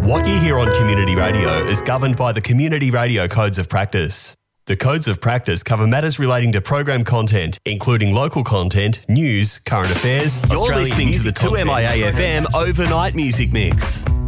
What you hear on Community Radio is governed by the Community Radio Codes of Practice. The Codes of Practice cover matters relating to program content, including local content, news, current affairs, You're Australian listening to the music content. 2MIA FM Overnight Music Mix.